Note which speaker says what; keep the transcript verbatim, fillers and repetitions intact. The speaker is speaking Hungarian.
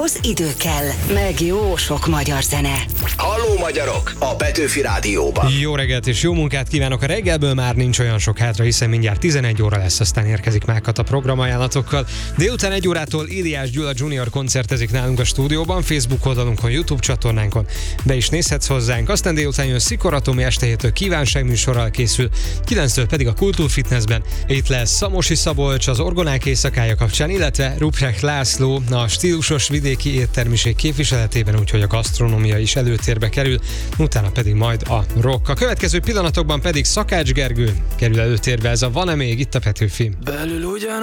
Speaker 1: Játékhoz idő kell, meg jó sok magyar zene.
Speaker 2: Halló magyarok! A Petőfi Rádióban.
Speaker 3: Jó reggelt és jó munkát kívánok! A reggelből már nincs olyan sok hátra, hiszen mindjárt tizenegy óra lesz, aztán érkezik Mákat a programajánlatokkal. Délután egy órától Éliás Gyula Junior koncertezik nálunk a stúdióban, Facebook oldalunkon, YouTube csatornánkon. Be is nézhetsz hozzánk. Aztán délután jön Szikora Tomi, este héttől kívánságműsorral készül, kilenctől pedig a Kultúrfitnessben. Itt lesz Szamosi Szabolcs az Orgonák éjszakája kapcsán, illetve Ruprecht László a stílusos vidéki éttermiség képviseletében, úgyhogy a gasztronómia is előtérbe kerül, utána pedig majd a rock. A következő pillanatokban pedig Szakács Gergő kerül előtérbe, ez a Van-e még itt a Petőfi.
Speaker 4: Belül ugyan